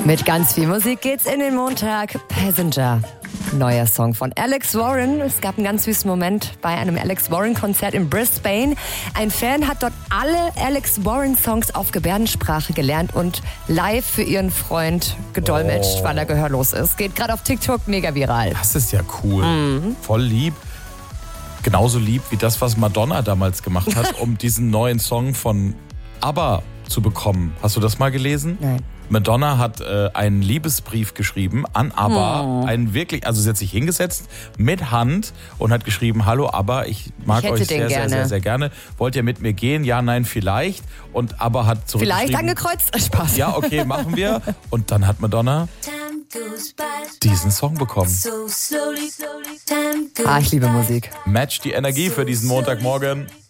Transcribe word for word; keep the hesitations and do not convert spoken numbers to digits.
Mit ganz viel Musik geht's in den Montag. Passenger. Neuer Song von Alex Warren. Es gab einen ganz süßen Moment bei einem Alex Warren-Konzert in Brisbane. Ein Fan hat dort alle Alex Warren-Songs auf Gebärdensprache gelernt und live für ihren Freund gedolmetscht, oh. weil er gehörlos ist. Geht gerade auf TikTok mega viral. Das ist ja cool. Mhm. Voll lieb. Genauso lieb wie das, was Madonna damals gemacht hat, um diesen neuen Song von ABBA zu bekommen. Hast du das mal gelesen? Nein. Madonna hat äh, einen Liebesbrief geschrieben an ABBA, oh. einen wirklich, also sie hat sich hingesetzt mit Hand und hat geschrieben, hallo ABBA, ich mag ich euch sehr, gerne. sehr, sehr, sehr gerne. Wollt ihr mit mir gehen? Ja, nein, vielleicht. Und ABBA hat zurückgeschrieben. Vielleicht angekreuzt? Spaß. Ja, okay, machen wir. Und dann hat Madonna diesen Song bekommen. Ah, ich liebe Musik. Match die Energie für diesen Montagmorgen.